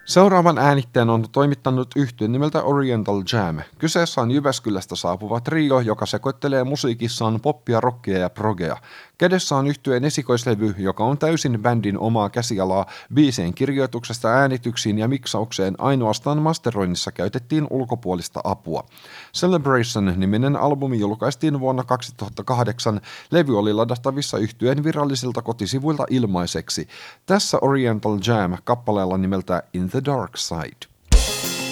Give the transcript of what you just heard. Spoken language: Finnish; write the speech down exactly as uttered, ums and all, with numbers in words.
Seuraavan äänitteen on toimittanut yhtye nimeltä Oriental Jam. Kyseessä on Jyväskylästä saapuva trio, joka sekoittelee musiikissaan poppia, rockia ja progea. Kädessä on yhtyeen esikoislevy, joka on täysin bändin omaa käsialaa. Biiseen kirjoituksesta äänityksiin ja miksaukseen ainoastaan masteroinnissa käytettiin ulkopuolista apua. Celebration-niminen albumi julkaistiin vuonna kaksituhattakahdeksan. Levy oli ladattavissa yhtyeen virallisilta kotisivuilta ilmaiseksi. Tässä Oriental Jam kappaleella nimeltä In the Dark Side.